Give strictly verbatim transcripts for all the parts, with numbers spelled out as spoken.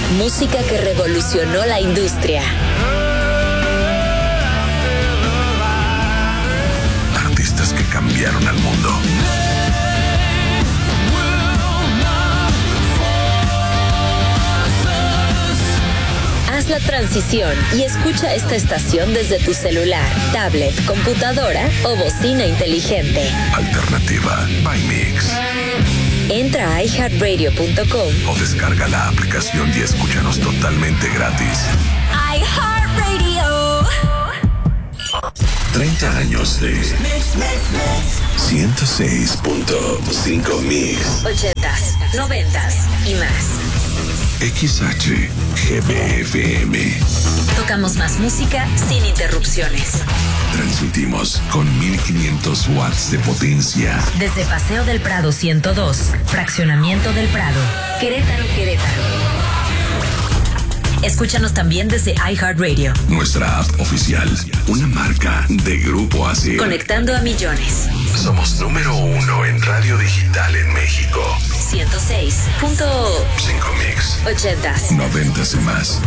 Música que revolucionó la industria. Artistas que cambiaron al mundo. Haz la transición y escucha esta estación desde tu celular, tablet, computadora o bocina inteligente. Alternativa by Mix. Entra a i heart radio punto com o descarga la aplicación y escúchanos totalmente gratis. iHeartRadio. treinta años de ciento seis punto cinco Mix. ochentas, noventas y más. X H G B F M. Tocamos más música sin interrupciones. Transmitimos con mil quinientos watts de potencia. Desde Paseo del Prado ciento dos, Fraccionamiento del Prado, Querétaro, Querétaro. Escúchanos también desde iHeartRadio. Nuestra app oficial, una marca de Grupo A S I R. Conectando a millones. Somos número uno en radio digital en México. ciento seis punto cinco Mix. ochentas. noventas y más.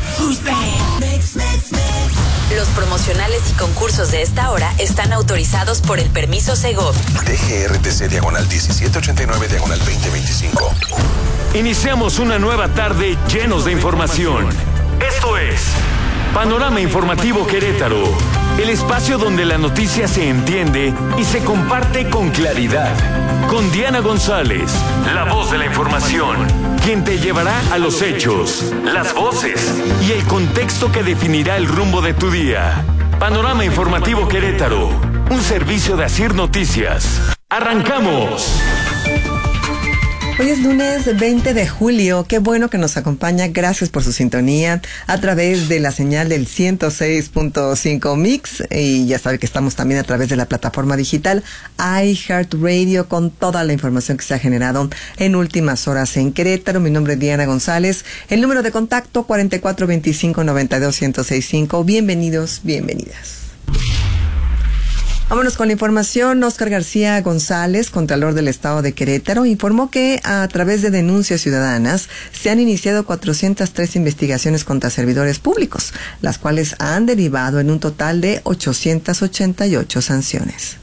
Los promocionales y concursos de esta hora están autorizados por el permiso Segov. D G R T C diagonal diecisiete ochenta y nueve diagonal veinte veinticinco. Iniciamos una nueva tarde llenos de información. Esto es Panorama Informativo Querétaro, el espacio donde la noticia se entiende y se comparte con claridad. Con Diana González, la voz de la información, quien te llevará a los hechos, las voces y el contexto que definirá el rumbo de tu día. Panorama Informativo Querétaro, un servicio de A S I R Noticias. ¡Arrancamos! Hoy es lunes veinte de julio. Qué bueno que nos acompaña. Gracias por su sintonía a través de la señal del ciento seis punto cinco Mix. Y ya sabe que estamos también a través de la plataforma digital iHeartRadio con toda la información que se ha generado en últimas horas en Querétaro. Mi nombre es Diana González. El número de contacto cuarenta y cuatro veinticinco noventa y dos ciento sesenta y cinco. Bienvenidos, bienvenidas. Vámonos con la información. Óscar García González, Contralor del Estado de Querétaro, informó que a través de denuncias ciudadanas se han iniciado cuatrocientas tres investigaciones contra servidores públicos, las cuales han derivado en un total de ochocientas ochenta y ocho sanciones.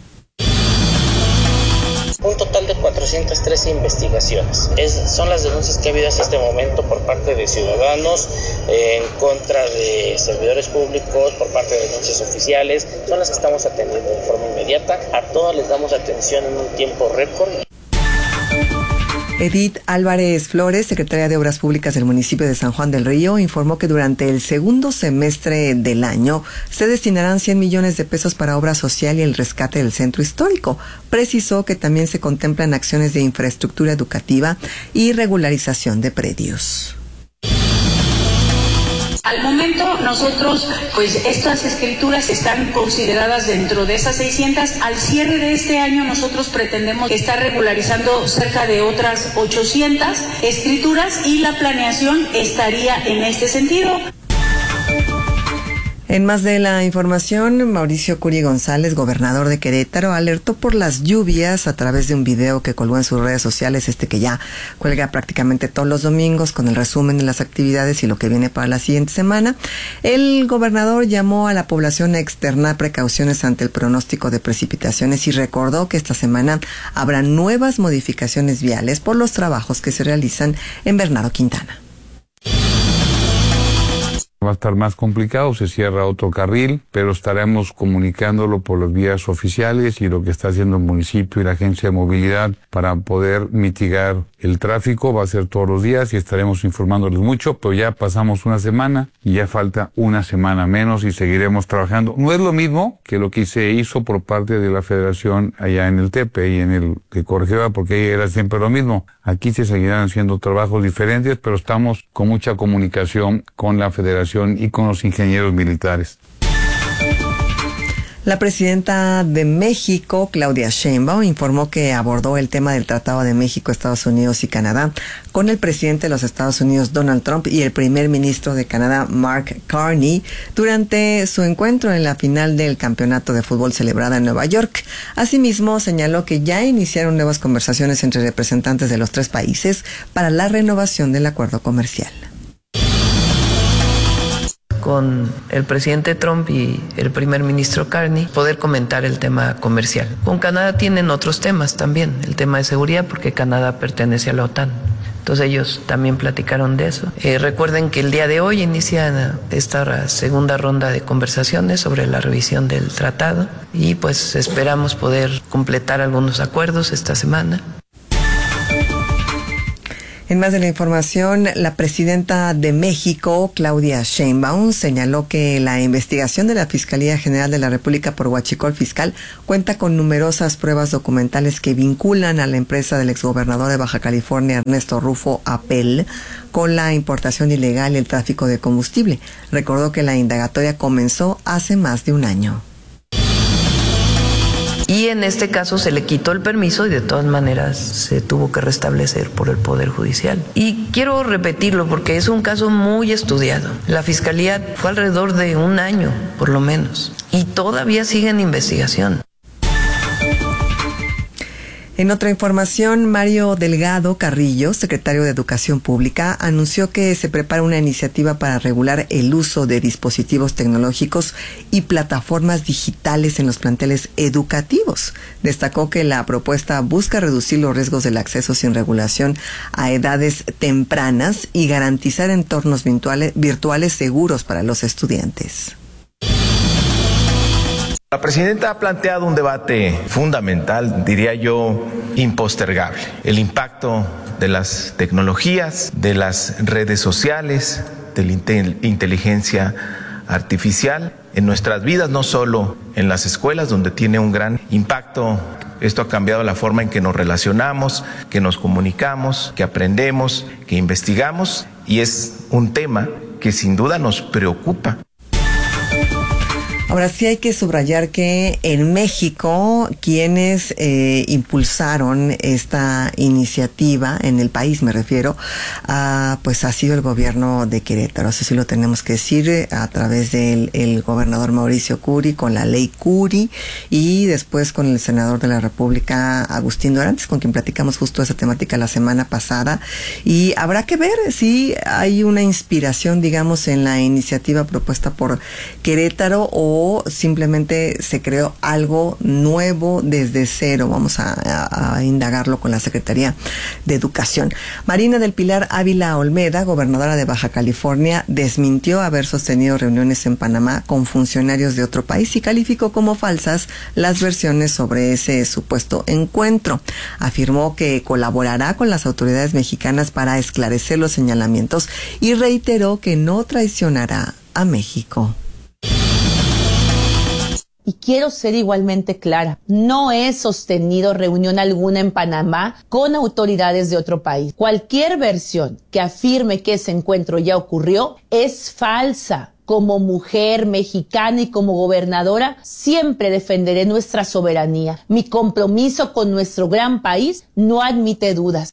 Un total de cuatrocientas trece investigaciones. Es, son las denuncias que ha habido hasta este momento por parte de ciudadanos eh, en contra de servidores públicos, por parte de denuncias oficiales. Son las que estamos atendiendo de forma inmediata. A todas les damos atención en un tiempo récord. Edith Álvarez Flores, secretaria de Obras Públicas del municipio de San Juan del Río, informó que durante el segundo semestre del año se destinarán cien millones de pesos para obra social y el rescate del centro histórico. Precisó que también se contemplan acciones de infraestructura educativa y regularización de predios. Al momento nosotros, pues estas escrituras están consideradas dentro de esas seiscientas. Al cierre de este año nosotros pretendemos estar regularizando cerca de otras ochocientas escrituras y la planeación estaría en este sentido. En más de la información, Mauricio Curi González, gobernador de Querétaro, alertó por las lluvias a través de un video que colgó en sus redes sociales, este que ya cuelga prácticamente todos los domingos con el resumen de las actividades y lo que viene para la siguiente semana. El gobernador llamó a la población a externar precauciones ante el pronóstico de precipitaciones y recordó que esta semana habrá nuevas modificaciones viales por los trabajos que se realizan en Bernardo Quintana. Va a estar más complicado, se cierra otro carril, pero estaremos comunicándolo por las vías oficiales y lo que está haciendo el municipio y la agencia de movilidad para poder mitigar el tráfico. Va a ser todos los días y estaremos informándoles mucho, pero ya pasamos una semana y ya falta una semana menos y seguiremos trabajando. No es lo mismo que lo que se hizo por parte de la Federación allá en el Tepe y en el de Corregidora, porque ahí era siempre lo mismo. Aquí se seguirán haciendo trabajos diferentes, pero estamos con mucha comunicación con la Federación y con los ingenieros militares. La presidenta de México, Claudia Sheinbaum, informó que abordó el tema del Tratado de México, Estados Unidos y Canadá con el presidente de los Estados Unidos, Donald Trump, y el primer ministro de Canadá, Mark Carney, durante su encuentro en la final del campeonato de fútbol celebrada en Nueva York. Asimismo, señaló que ya iniciaron nuevas conversaciones entre representantes de los tres países para la renovación del acuerdo comercial. con el presidente Trump y el primer ministro Carney, poder comentar el tema comercial. Con Canadá tienen otros temas también, el tema de seguridad, porque Canadá pertenece a la OTAN. Entonces ellos también platicaron de eso. Eh, recuerden que el día de hoy inicia esta segunda ronda de conversaciones sobre la revisión del tratado y pues esperamos poder completar algunos acuerdos esta semana. En más de la información, la presidenta de México, Claudia Sheinbaum, señaló que la investigación de la Fiscalía General de la República por huachicol fiscal cuenta con numerosas pruebas documentales que vinculan a la empresa del exgobernador de Baja California, Ernesto Rufo Apel, con la importación ilegal y el tráfico de combustible. Recordó que la indagatoria comenzó hace más de un año. Y en este caso se le quitó el permiso y de todas maneras se tuvo que restablecer por el Poder Judicial. Y quiero repetirlo porque es un caso muy estudiado. La Fiscalía fue alrededor de un año, por lo menos, y todavía sigue en investigación. En otra información, Mario Delgado Carrillo, secretario de Educación Pública, anunció que se prepara una iniciativa para regular el uso de dispositivos tecnológicos y plataformas digitales en los planteles educativos. Destacó que la propuesta busca reducir los riesgos del acceso sin regulación a edades tempranas y garantizar entornos virtuales, virtuales seguros para los estudiantes. La presidenta ha planteado un debate fundamental, diría yo, impostergable. El impacto de las tecnologías, de las redes sociales, de la inteligencia artificial en nuestras vidas, no solo en las escuelas, donde tiene un gran impacto. Esto ha cambiado la forma en que nos relacionamos, que nos comunicamos, que aprendemos, que investigamos, y es un tema que sin duda nos preocupa. Ahora sí hay que subrayar que en México quienes eh, impulsaron esta iniciativa, en el país me refiero, a, pues ha sido el gobierno de Querétaro. Eso sí lo tenemos que decir, a través del el gobernador Mauricio Curi, con la ley Curi, y después con el senador de la República, Agustín Dorantes, con quien platicamos justo esa temática la semana pasada. Y habrá que ver si hay una inspiración, digamos, en la iniciativa propuesta por Querétaro, o o simplemente se creó algo nuevo desde cero. Vamos a, a, a indagarlo con la Secretaría de Educación. Marina del Pilar Ávila Olmeda, gobernadora de Baja California, desmintió haber sostenido reuniones en Panamá con funcionarios de otro país y calificó como falsas las versiones sobre ese supuesto encuentro. Afirmó que colaborará con las autoridades mexicanas para esclarecer los señalamientos y reiteró que no traicionará a México. Y quiero ser igualmente clara, no he sostenido reunión alguna en Panamá con autoridades de otro país. Cualquier versión que afirme que ese encuentro ya ocurrió es falsa. Como mujer mexicana y como gobernadora, siempre defenderé nuestra soberanía. Mi compromiso con nuestro gran país no admite dudas.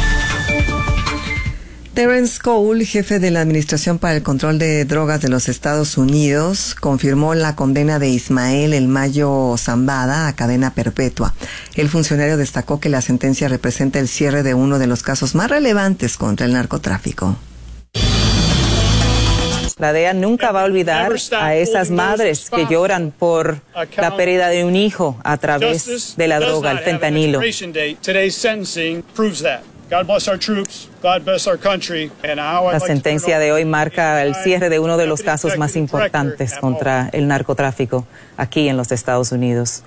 Terence Cole, jefe de la Administración para el Control de Drogas de los Estados Unidos, confirmó la condena de Ismael El Mayo Zambada a cadena perpetua. El funcionario destacó que la sentencia representa el cierre de uno de los casos más relevantes contra el narcotráfico. La D E A nunca va a olvidar a esas madres que lloran por la pérdida de un hijo a través de la droga, el fentanilo. La sentencia de hoy marca el cierre de uno de los casos más importantes contra el narcotráfico aquí en los Estados Unidos.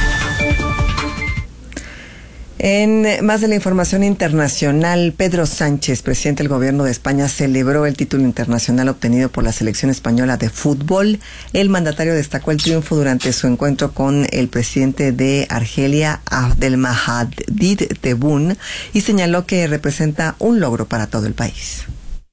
En más de la información internacional, Pedro Sánchez, presidente del gobierno de España, celebró el título internacional obtenido por la selección española de fútbol. El mandatario destacó el triunfo durante su encuentro con el presidente de Argelia, Abdelmajid Tebboune, y señaló que representa un logro para todo el país.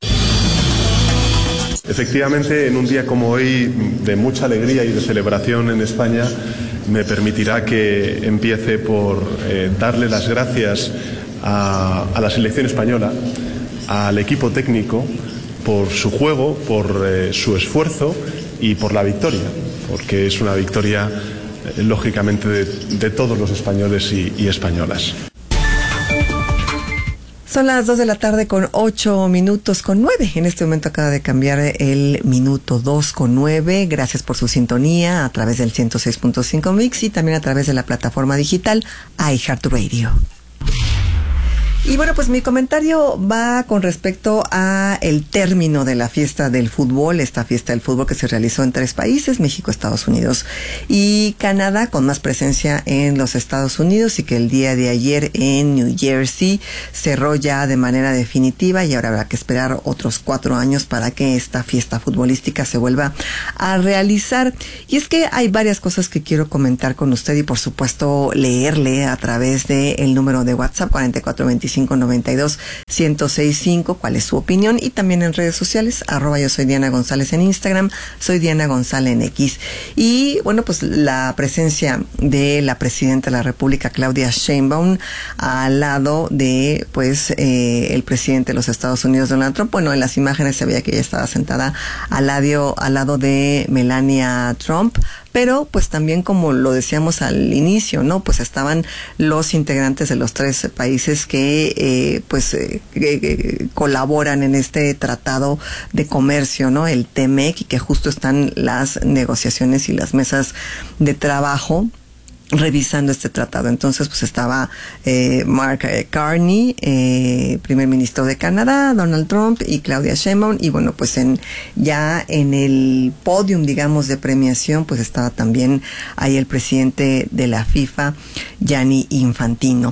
Efectivamente, en un día como hoy, de mucha alegría y de celebración en España, me permitirá que empiece por eh, darle las gracias a, a la selección española, al equipo técnico, por su juego, por eh, su esfuerzo y por la victoria, porque es una victoria, eh, lógicamente, de, de todos los españoles y, y españolas. Son las dos de la tarde con ocho minutos con nueve. En este momento acaba de cambiar el minuto dos con nueve. Gracias por su sintonía a través del ciento seis punto cinco Mix y también a través de la plataforma digital iHeartRadio. Y bueno, pues mi comentario va con respecto a el término de la fiesta del fútbol, esta fiesta del fútbol que se realizó en tres países, México, Estados Unidos y Canadá, con más presencia en los Estados Unidos, y que el día de ayer en New Jersey cerró ya de manera definitiva, y ahora habrá que esperar otros cuatro años para que esta fiesta futbolística se vuelva a realizar. Y es que hay varias cosas que quiero comentar con usted y por supuesto leerle a través del número de WhatsApp cuarenta y cuatro veinticinco noventa y dos ciento sesenta y cinco, cuál es su opinión, y también en redes sociales, arroba yo soy Diana González en Instagram, soy Diana González en X. Y bueno, pues la presencia de la presidenta de la República, Claudia Sheinbaum, al lado de pues eh, el presidente de los Estados Unidos, Donald Trump. Bueno, en las imágenes se veía que ella estaba sentada al lado, al lado de Melania Trump, pero pues también, como lo decíamos al inicio, ¿no? Pues estaban los integrantes de los tres países que eh, pues eh, eh, colaboran en este tratado de comercio, ¿no? El T M E C, y que justo están las negociaciones y las mesas de trabajo revisando este tratado. Entonces, pues estaba eh, Mark Carney, eh, primer ministro de Canadá, Donald Trump y Claudia Sheinbaum, y bueno, pues en ya en el podium, digamos, de premiación, pues estaba también ahí el presidente de la FIFA, Gianni Infantino.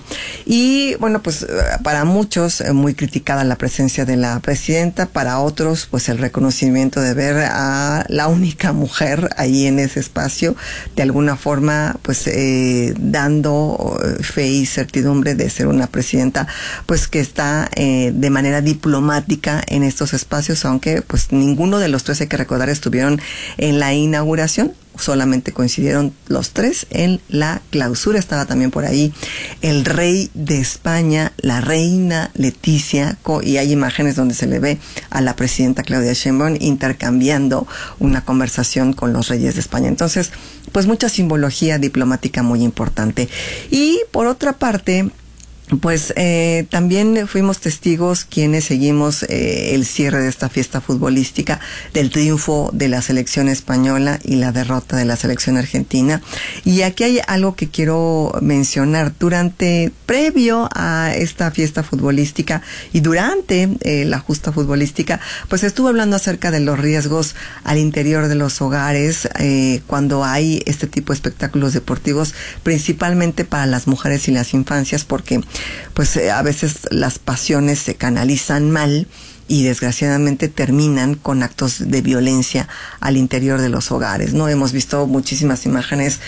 Y bueno, pues para muchos eh, muy criticada la presencia de la presidenta, para otros pues el reconocimiento de ver a la única mujer ahí en ese espacio, de alguna forma pues eh, Eh, dando fe y certidumbre de ser una presidenta pues que está eh, de manera diplomática en estos espacios, aunque pues ninguno de los tres, hay que recordar, estuvieron en la inauguración. Solamente coincidieron los tres en la clausura. Estaba también por ahí el rey de España, la reina Leticia, y hay imágenes donde se le ve a la presidenta Claudia Sheinbaum intercambiando una conversación con los reyes de España. Entonces, pues mucha simbología diplomática muy importante. Y por otra parte, pues eh, también fuimos testigos quienes seguimos eh, el cierre de esta fiesta futbolística, del triunfo de la selección española y la derrota de la selección argentina. Y aquí hay algo que quiero mencionar. Durante, previo a esta fiesta futbolística y durante eh, la justa futbolística, pues estuve hablando acerca de los riesgos al interior de los hogares eh, cuando hay este tipo de espectáculos deportivos, principalmente para las mujeres y las infancias, porque pues eh, a veces las pasiones se canalizan mal y desgraciadamente terminan con actos de violencia al interior de los hogares, ¿no? Hemos visto muchísimas imágenes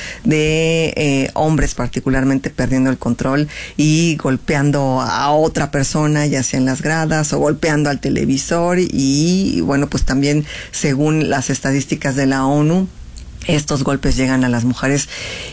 de eh, hombres particularmente perdiendo el control y golpeando a otra persona, ya sea en las gradas o golpeando al televisor, y bueno, pues también según las estadísticas de la ONU, estos golpes llegan a las mujeres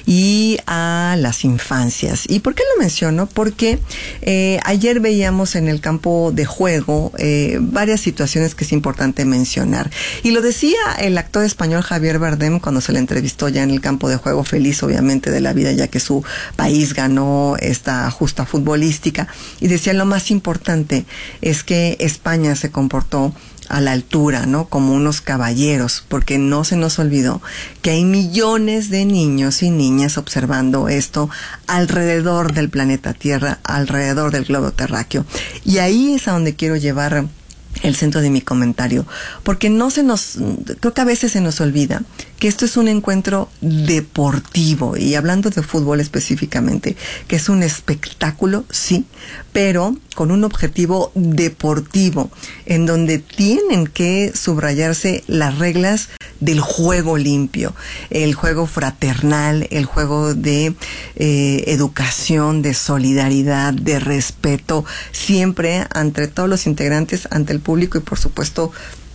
y a las infancias. ¿Y por qué lo menciono? Porque eh, ayer veíamos en el campo de juego eh, varias situaciones que es importante mencionar. Y lo decía el actor español Javier Bardem cuando se le entrevistó ya en el campo de juego, feliz obviamente de la vida ya que su país ganó esta justa futbolística. Y decía, lo más importante es que España se comportó a la altura, ¿no? Como unos caballeros, porque no se nos olvidó que hay millones de niños y niñas observando esto alrededor del planeta Tierra, alrededor del globo terráqueo. Y ahí es a donde quiero llevar el centro de mi comentario, porque no se nos, creo que a veces se nos olvida que esto es un encuentro deportivo, y hablando de fútbol específicamente, que es un espectáculo, sí, pero con un objetivo deportivo, en donde tienen que subrayarse las reglas del juego limpio, el juego fraternal, el juego de eh, educación, de solidaridad, de respeto, siempre entre todos los integrantes, ante el público y por supuesto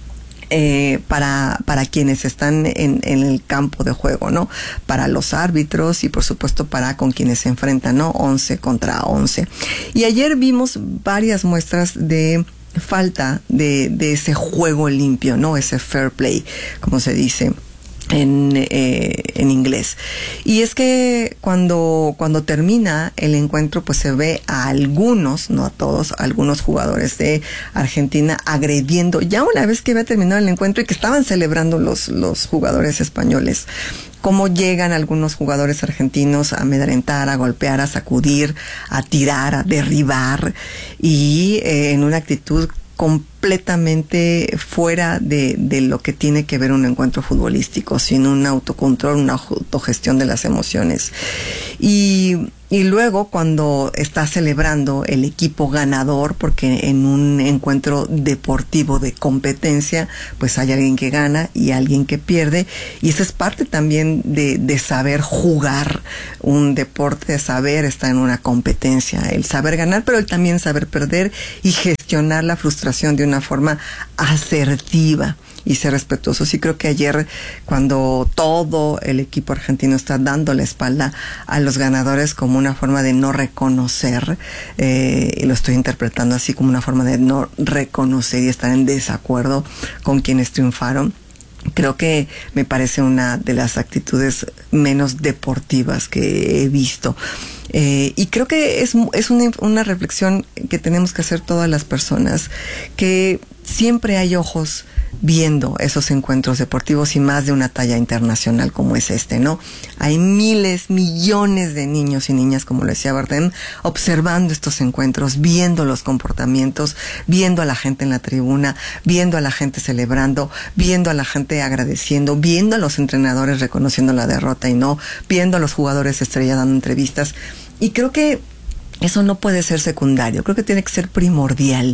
Eh, para para quienes están en, en el campo de juego, ¿no? Para los árbitros y por supuesto para con quienes se enfrentan, ¿no? once contra once. Y ayer vimos varias muestras de falta de, de ese juego limpio, ¿no? Ese fair play, como se dice. en, eh, en inglés. Y es que cuando, cuando termina el encuentro, pues se ve a algunos, no a todos, a algunos jugadores de Argentina agrediendo, ya una vez que había terminado el encuentro y que estaban celebrando los, los jugadores españoles. Cómo llegan algunos jugadores argentinos a amedrentar, a golpear, a sacudir, a tirar, a derribar, y eh, en una actitud completamente fuera de, de lo que tiene que ver un encuentro futbolístico, sin un autocontrol, una autogestión de las emociones. Y, y luego cuando está celebrando el equipo ganador, porque en un encuentro deportivo de competencia, pues hay alguien que gana y alguien que pierde, y esa es parte también de, de saber jugar un deporte, saber estar en una competencia, el saber ganar, pero el también saber perder y gestionar la frustración de una forma asertiva y ser respetuoso. Sí, creo que ayer, cuando todo el equipo argentino está dando la espalda a los ganadores como una forma de no reconocer, eh, y lo estoy interpretando así como una forma de no reconocer y estar en desacuerdo con quienes triunfaron, creo que me parece una de las actitudes menos deportivas que he visto. Eh, y creo que es, es una, una reflexión que tenemos que hacer todas las personas, que siempre hay ojos viendo esos encuentros deportivos, y más de una talla internacional como es este, ¿no? Hay miles, millones de niños y niñas, como lo decía Bardem, observando estos encuentros, viendo los comportamientos, viendo a la gente en la tribuna, viendo a la gente celebrando, viendo a la gente agradeciendo, viendo a los entrenadores reconociendo la derrota y no, viendo a los jugadores estrella dando entrevistas. Y creo que eso no puede ser secundario, creo que tiene que ser primordial.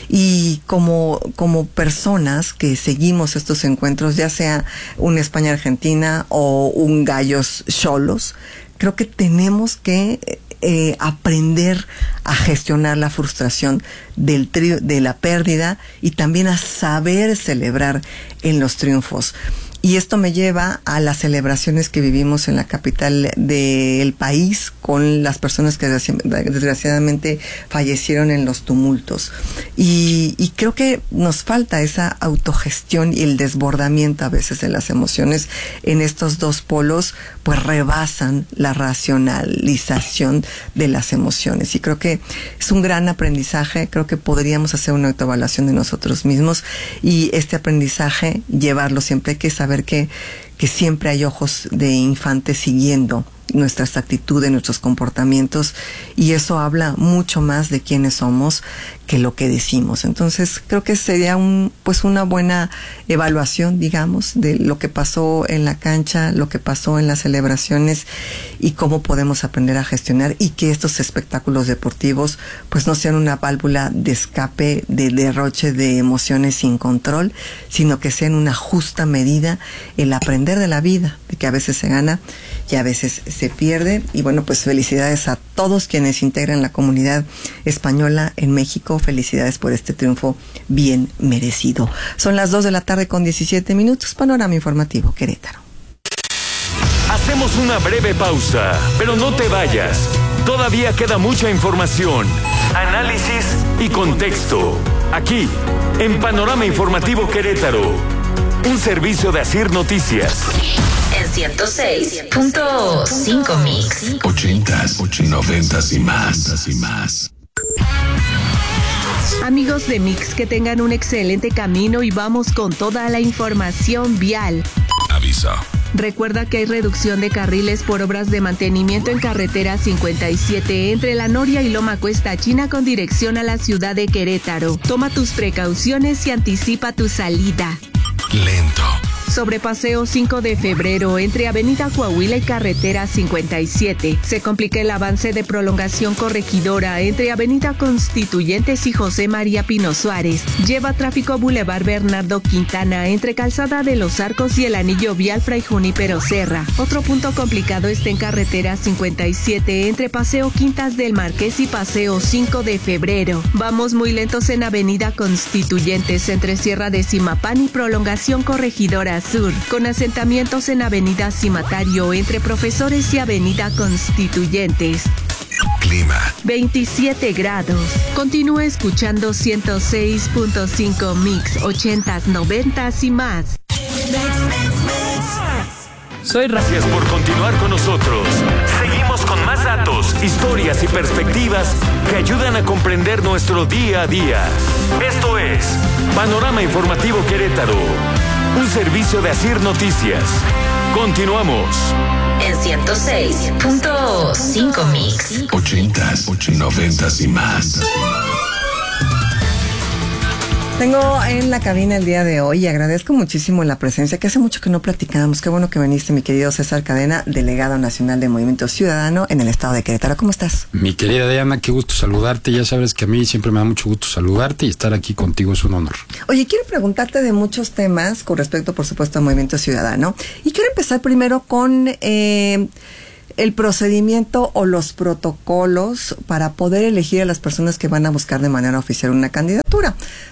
Y como, como personas que seguimos estos encuentros, ya sea un España-Argentina o un Gallos Xolos, creo que tenemos que eh, aprender a gestionar la frustración del tri- de la pérdida, y también a saber celebrar en los triunfos. Y esto me lleva a las celebraciones que vivimos en la capital del país con las personas que desgraciadamente fallecieron en los tumultos. Y, y creo que nos falta esa autogestión y el desbordamiento a veces de las emociones en estos dos polos, pues rebasan la racionalización de las emociones. Y creo que es un gran aprendizaje, creo que podríamos hacer una autoevaluación de nosotros mismos, y este aprendizaje llevarlo siempre. Hay que saber que, que siempre hay ojos de infantes siguiendo nuestras actitudes, nuestros comportamientos, y eso habla mucho más de quiénes somos que lo que decimos. Entonces creo que sería un pues una buena evaluación, digamos, de lo que pasó en la cancha, lo que pasó en las celebraciones, y cómo podemos aprender a gestionar, y que estos espectáculos deportivos pues no sean una válvula de escape, de derroche de emociones sin control, sino que sean una justa medida, el aprender de la vida, de que a veces se gana y a veces se pierde. Y bueno, pues felicidades a todos quienes integran la comunidad española en México. Felicidades por este triunfo bien merecido. Son las dos de la tarde con diecisiete minutos. Panorama Informativo, Querétaro. Hacemos una breve pausa, pero no te vayas. Todavía queda mucha información, análisis y contexto. Aquí, en Panorama Informativo Querétaro. Un servicio de Asir Noticias. En ciento seis punto cinco Mix. Ochentas, noventas y más. y más. Amigos de Mix, que tengan un excelente camino, y vamos con toda la información vial. Aviso. Recuerda que hay reducción de carriles por obras de mantenimiento en carretera cincuenta y siete entre La Noria y Loma Cuesta China con dirección a la ciudad de Querétaro. Toma tus precauciones y anticipa tu salida. Lento. Sobre Paseo cinco de febrero, entre Avenida Coahuila y Carretera cincuenta y siete, se complica el avance de prolongación corregidora entre Avenida Constituyentes y José María Pino Suárez. Lleva tráfico Boulevard Bernardo Quintana, entre Calzada de los Arcos y el anillo vial Fray Junípero Serra. Otro punto complicado está en Carretera cincuenta y siete, entre Paseo Quintas del Marqués y Paseo cinco de febrero. Vamos muy lentos en Avenida Constituyentes, entre Sierra de Simapán y prolongación corregidora Sur, con asentamientos en Avenida Cimatario entre Profesores y Avenida Constituyentes. Clima. veintisiete grados. Continúa escuchando ciento seis punto cinco Mix, ochentas, noventas y más. Soy Ra- Gracias por continuar con nosotros. Seguimos con más datos, historias y perspectivas que ayudan a comprender nuestro día a día. Esto es Panorama Informativo Querétaro, un servicio de Asir Noticias. Continuamos. En ciento seis punto cinco Mix. Ochentas, noventas y más. Tengo en la cabina el día de hoy y agradezco muchísimo la presencia, que hace mucho que no platicábamos. Qué bueno que viniste, mi querido César Cadena, delegado nacional de Movimiento Ciudadano en el estado de Querétaro. ¿Cómo estás? Mi querida Diana, qué gusto saludarte. Ya sabes que a mí siempre me da mucho gusto saludarte y estar aquí contigo es un honor. Oye, quiero preguntarte de muchos temas con respecto, por supuesto, a Movimiento Ciudadano. Y quiero empezar primero con eh, el procedimiento o los protocolos para poder elegir a las personas que van a buscar de manera oficial una candidatura.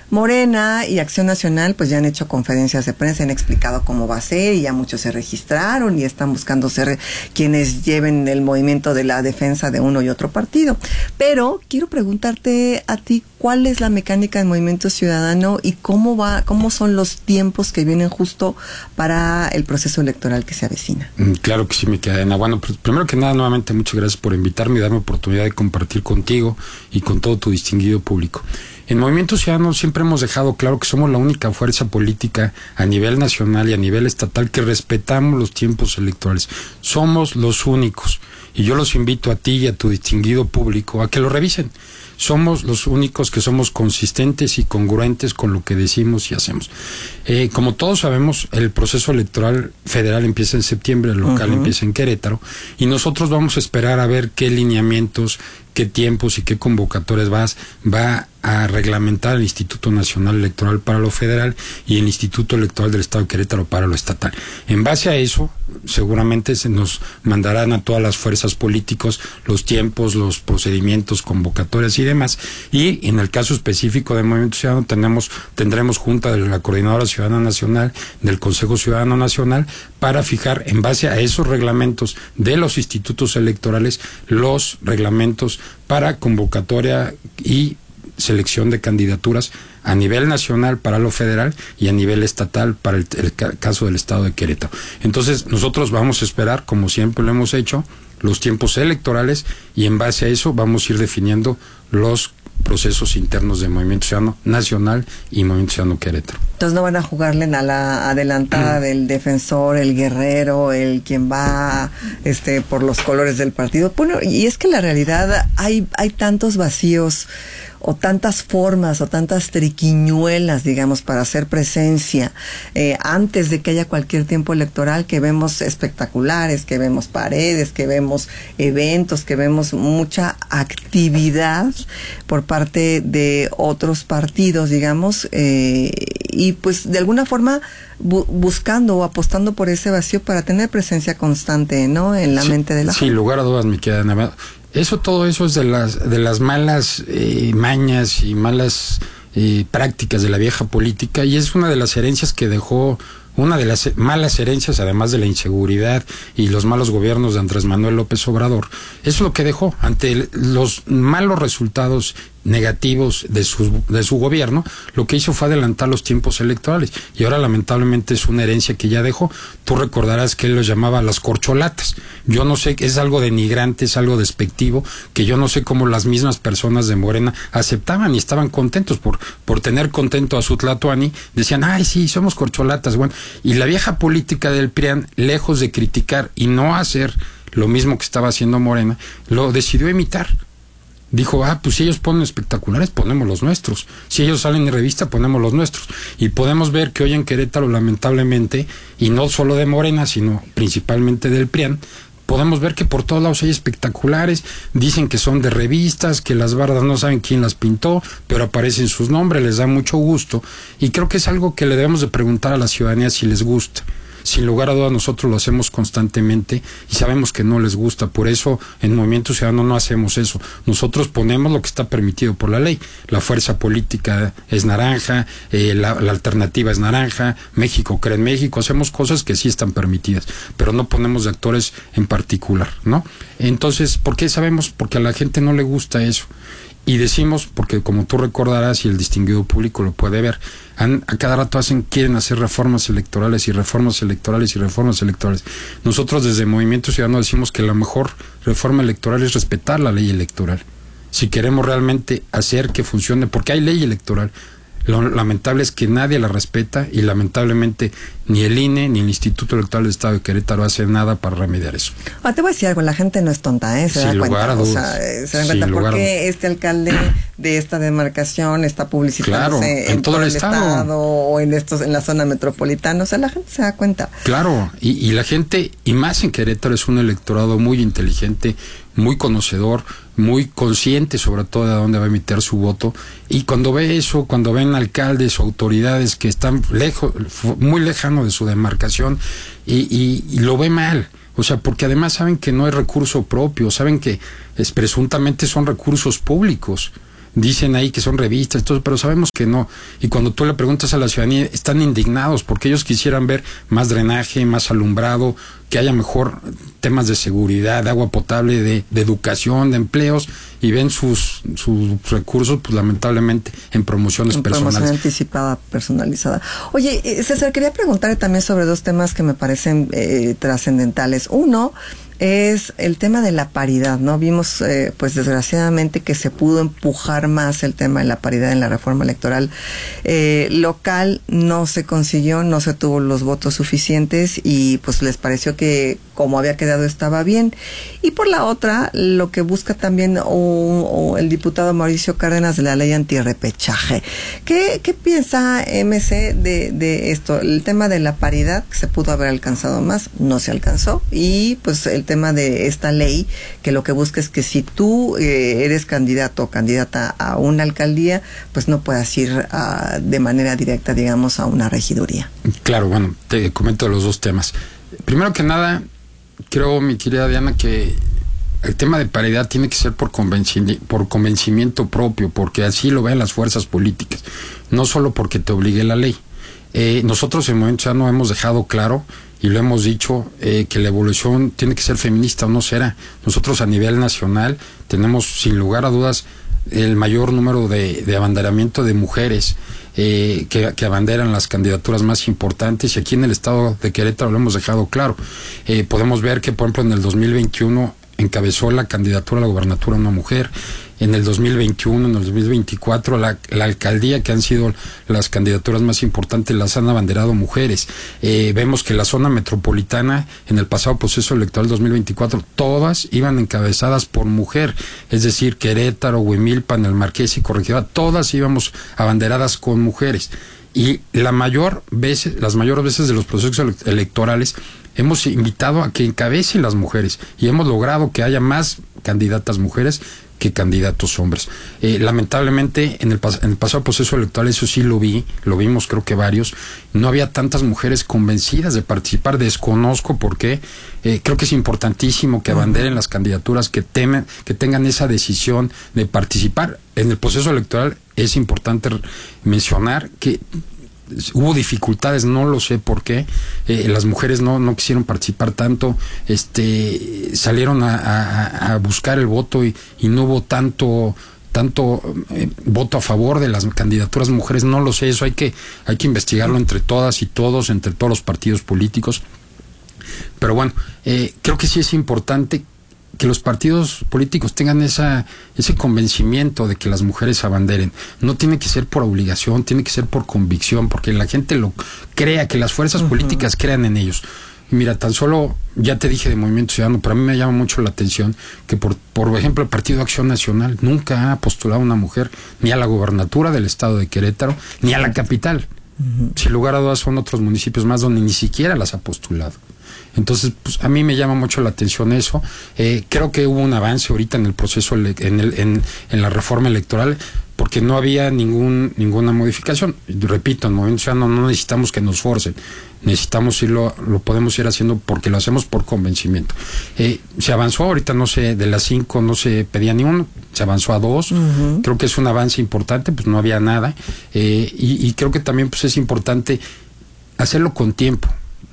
Morena y Acción Nacional pues ya han hecho conferencias de prensa, han explicado cómo va a ser y ya muchos se registraron y están buscando ser quienes lleven el movimiento de la defensa de uno y otro partido. Pero quiero preguntarte a ti, ¿cuál es la mecánica del Movimiento Ciudadano y cómo va, cómo son los tiempos que vienen justo para el proceso electoral que se avecina? Claro que sí, mi querida Ana. Bueno, pues, primero que nada, nuevamente muchas gracias por invitarme y darme oportunidad de compartir contigo y con todo tu distinguido público. En Movimiento Ciudadano siempre hemos dejado claro que somos la única fuerza política a nivel nacional y a nivel estatal que respetamos los tiempos electorales. Somos los únicos. Y yo los invito a ti y a tu distinguido público a que lo revisen. Somos los únicos que somos consistentes y congruentes con lo que decimos y hacemos. Eh, como todos sabemos, el proceso electoral federal empieza en septiembre, el local uh-huh. empieza en Querétaro, y nosotros vamos a esperar a ver qué lineamientos, qué tiempos y qué convocatorias vas, va a reglamentar el Instituto Nacional Electoral para lo federal y el Instituto Electoral del Estado de Querétaro para lo estatal. En base a eso, seguramente se nos mandarán a todas las fuerzas políticas los tiempos, los procedimientos, convocatorias y demás. Y en el caso específico de Movimiento Ciudadano tenemos, tendremos junta de la Coordinadora Ciudadana Nacional, del Consejo Ciudadano Nacional, para fijar en base a esos reglamentos de los institutos electorales los reglamentos para convocatoria y selección de candidaturas a nivel nacional para lo federal y a nivel estatal para el, el caso del estado de Querétaro. Entonces nosotros vamos a esperar, como siempre lo hemos hecho, los tiempos electorales y en base a eso vamos a ir definiendo los procesos internos de Movimiento Ciudadano Nacional y Movimiento Ciudadano Querétaro. Entonces no van a jugarle a la adelantada del defensor, el guerrero, el quien va este por los colores del partido. Bueno, y es que en la realidad hay, hay tantos vacíos o tantas formas o tantas triquiñuelas, digamos, para hacer presencia eh, antes de que haya cualquier tiempo electoral, que vemos espectaculares, que vemos paredes, que vemos eventos, que vemos mucha actividad por parte de otros partidos, digamos, eh, y pues de alguna forma bu- buscando o apostando por ese vacío para tener presencia constante, ¿no?, en la sí, mente de la Sin lugar a dudas, mi querida Ana. Eso, todo eso es de las de las malas eh, mañas y malas eh, prácticas de la vieja política, y es una de las herencias que dejó, una de las malas herencias, además de la inseguridad y los malos gobiernos de Andrés Manuel López Obrador. Eso es lo que dejó ante el, los malos resultados negativos de su, de su gobierno. Lo que hizo fue adelantar los tiempos electorales y ahora lamentablemente es una herencia que ya dejó. Tú recordarás que él los llamaba las corcholatas. Yo no sé, es algo denigrante, es algo despectivo, que yo no sé cómo las mismas personas de Morena aceptaban y estaban contentos por, por tener contento a su Tlatoani. Decían, ay sí, somos corcholatas. Bueno, y la vieja política del P R I A N, lejos de criticar y no hacer lo mismo que estaba haciendo Morena, lo decidió imitar. Dijo, ah, pues si ellos ponen espectaculares, ponemos los nuestros. Si ellos salen en revista, ponemos los nuestros. Y podemos ver que hoy en Querétaro, lamentablemente, y no solo de Morena, sino principalmente del P R I A N, podemos ver que por todos lados hay espectaculares, dicen que son de revistas, que las bardas no saben quién las pintó, pero aparecen sus nombres, les da mucho gusto. Y creo que es algo que le debemos de preguntar a la ciudadanía si les gusta. Sin lugar a dudas nosotros lo hacemos constantemente y sabemos que no les gusta, por eso en Movimiento Ciudadano no hacemos eso. Nosotros ponemos lo que está permitido por la ley. La fuerza política es naranja, eh, la, la alternativa es naranja, México cree en México, hacemos cosas que sí están permitidas, pero no ponemos de actores en particular, ¿no? Entonces, ¿por qué sabemos? Porque a la gente no le gusta eso. Y decimos, porque como tú recordarás y el distinguido público lo puede ver, han, a cada rato hacen, quieren hacer reformas electorales y reformas electorales y reformas electorales. Nosotros desde Movimiento Ciudadano decimos que la mejor reforma electoral es respetar la ley electoral. Si queremos realmente hacer que funcione, porque hay ley electoral. Lo lamentable es que nadie la respeta y lamentablemente ni el I N E ni el Instituto Electoral del Estado de Querétaro hacen nada para remediar eso. Ah, te voy a decir algo, la gente no es tonta, ¿eh? Se Sin da lugar cuenta, a dudas. o sea, se dan cuenta porque este alcalde de esta demarcación está publicitándose claro, en, en todo, todo el estado. estado o en estos en la zona metropolitana, o sea, la gente se da cuenta. Claro, y, y la gente, y más en Querétaro, es un electorado muy inteligente, muy conocedor, muy consciente sobre todo de dónde va a emitir su voto, y cuando ve eso, cuando ven alcaldes o autoridades que están lejos, muy lejanos de su demarcación, y, y, y lo ve mal, o sea, porque además saben que no hay recurso propio, saben que es, presuntamente son recursos públicos. Dicen ahí que son revistas, todo, pero sabemos que no. Y cuando tú le preguntas a la ciudadanía, están indignados porque ellos quisieran ver más drenaje, más alumbrado, que haya mejor temas de seguridad, de agua potable, de, de educación, de empleos, y ven sus, sus recursos, pues lamentablemente, en promociones en personales. Promoción anticipada, personalizada. Oye, César, quería preguntarle también sobre dos temas que me parecen eh, trascendentales. Uno es el tema de la paridad, ¿no? Vimos, eh, pues desgraciadamente, que se pudo empujar más el tema de la paridad en la reforma electoral eh, local, no se consiguió, no se tuvo los votos suficientes y pues les pareció que como había quedado estaba bien. Y por la otra, lo que busca también o, o el diputado Mauricio Cárdenas de la ley antirrepechaje. ¿Qué, qué piensa M C de, de esto? El tema de la paridad, que se pudo haber alcanzado más, no se alcanzó, y pues el tema de esta ley, que lo que busca es que si tú eh, eres candidato o candidata a una alcaldía, pues no puedas ir a, de manera directa, digamos, a una regiduría. Claro, bueno, te comento los dos temas. Primero que nada, creo, mi querida Diana, que el tema de paridad tiene que ser por, convenci- por convencimiento propio, porque así lo ven las fuerzas políticas, no solo porque te obligue la ley. Eh, nosotros en Movimiento Ciudadano hemos dejado claro y lo hemos dicho, eh, que la evolución tiene que ser feminista o no será. Nosotros a nivel nacional tenemos sin lugar a dudas el mayor número de, de abanderamiento de mujeres eh, que, que abanderan las candidaturas más importantes, y aquí en el estado de Querétaro lo hemos dejado claro. Eh, podemos ver que, por ejemplo, en el dos mil veintiuno encabezó la candidatura a la gobernatura una mujer. En el dos mil veintiuno, en el dos mil veinticuatro, la, la alcaldía, que han sido las candidaturas más importantes, las han abanderado mujeres. Eh, vemos que la zona metropolitana, en el pasado proceso electoral dos mil veinticuatro, todas iban encabezadas por mujer. Es decir, Querétaro, Huimilpan, el Marqués y Corregidora, todas íbamos abanderadas con mujeres. Y la mayor veces, las mayores veces de los procesos electorales, hemos invitado a que encabecen las mujeres y hemos logrado que haya más candidatas mujeres que candidatos hombres. Eh, lamentablemente, en el, pas- en el pasado proceso electoral, eso sí lo vi, lo vimos creo que varios, no había tantas mujeres convencidas de participar. Desconozco por qué. Eh, creo que es importantísimo que abanderen las candidaturas, que temen, que tengan esa decisión de participar. En el proceso electoral es importante mencionar que hubo dificultades, no lo sé por qué. Eh, las mujeres no, no quisieron participar tanto, este salieron a, a, a buscar el voto y, y no hubo tanto tanto eh, voto a favor de las candidaturas mujeres, no lo sé, eso hay que hay que investigarlo entre todas y todos, entre todos los partidos políticos. Pero bueno, eh, creo que sí es importante que los partidos políticos tengan esa ese convencimiento de que las mujeres abanderen. No tiene que ser por obligación, tiene que ser por convicción, porque la gente lo crea, que las fuerzas uh-huh. políticas crean en ellos. Y mira, tan solo, ya te dije de Movimiento Ciudadano, pero a mí me llama mucho la atención que, por, por ejemplo, el Partido Acción Nacional nunca ha postulado a una mujer ni a la gobernatura del estado de Querétaro, ni a la capital. Uh-huh. Sin lugar a dudas son otros municipios más donde ni siquiera las ha postulado. Entonces, pues a mí me llama mucho la atención eso. Eh, creo que hubo un avance ahorita en el proceso, en, el, en, en la reforma electoral, porque no había ningún ninguna modificación. Repito, en Movimiento Ciudadano no necesitamos que nos forcen, necesitamos irlo, lo podemos ir haciendo porque lo hacemos por convencimiento. Eh, se avanzó, ahorita no sé, de las cinco no se pedía ni uno, se avanzó a dos. Uh-huh. Creo que es un avance importante, pues no había nada. Eh, y, y creo que también pues es importante hacerlo con tiempo.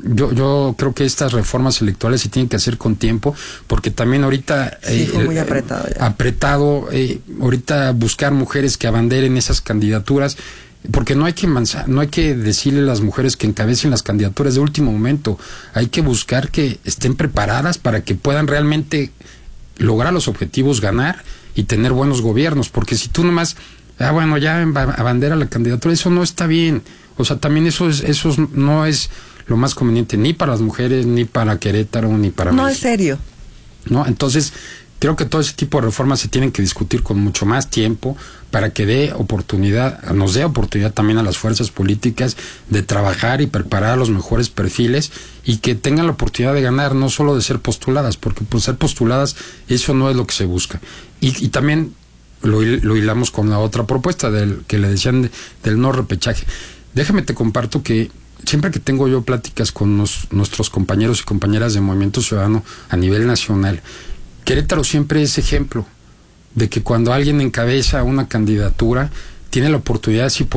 yo, yo creo que estas reformas electorales se tienen que hacer con tiempo, porque también ahorita... Sí, fue eh, muy apretado ya. Apretado, eh, ahorita buscar mujeres que abanderen esas candidaturas, porque no hay que manzar, no hay que decirle a las mujeres que encabecen las candidaturas de último momento, hay que buscar que estén preparadas para que puedan realmente lograr los objetivos, ganar y tener buenos gobiernos, porque si tú nomás, ah bueno, ya abandera la candidatura, eso no está bien. O sea, también eso es, eso no es lo más conveniente, ni para las mujeres, ni para Querétaro, ni para No, México. es serio. ¿No? Entonces, creo que todo ese tipo de reformas se tienen que discutir con mucho más tiempo para que dé oportunidad, nos dé oportunidad también a las fuerzas políticas de trabajar y preparar a los mejores perfiles y que tengan la oportunidad de ganar, no solo de ser postuladas, porque por ser postuladas eso no es lo que se busca. Y, y también lo, lo hilamos con la otra propuesta del que le decían de, del no repechaje. Déjame te comparto que siempre que tengo yo pláticas con nos, nuestros compañeros y compañeras de Movimiento Ciudadano a nivel nacional, Querétaro siempre es ejemplo de que cuando alguien encabeza una candidatura, tiene la oportunidad, si